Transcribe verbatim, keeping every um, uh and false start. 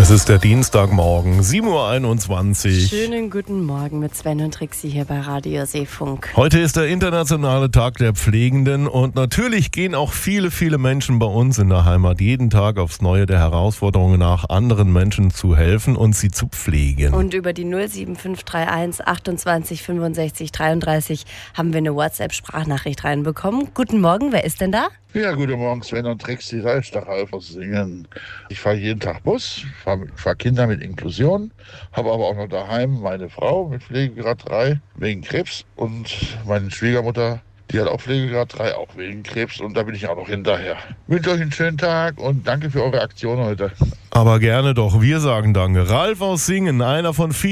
Es ist der Dienstagmorgen, sieben Uhr einundzwanzig. Schönen guten Morgen mit Sven und Trixi hier bei Radio Seefunk. Heute ist der internationale Tag der Pflegenden und natürlich gehen auch viele, viele Menschen bei uns in der Heimat jeden Tag aufs Neue der Herausforderungen nach, anderen Menschen zu helfen und sie zu pflegen. Und über die null sieben fünf drei eins achtundzwanzig fünfundsechzig dreiunddreißig haben wir eine WhatsApp-Sprachnachricht reinbekommen. Guten Morgen, wer ist denn da? Ja, guten Morgen, Sven und Trixi, da ist der Ralf aus Singen. Ich fahre jeden Tag Bus, fahre fahr Kinder mit Inklusion, habe aber auch noch daheim meine Frau mit Pflegegrad drei wegen Krebs und meine Schwiegermutter, die hat auch Pflegegrad drei, auch wegen Krebs, und da bin ich auch noch hinterher. Ich wünsche euch einen schönen Tag und danke für eure Aktion heute. Aber gerne doch, wir sagen danke. Ralf aus Singen, einer von vielen.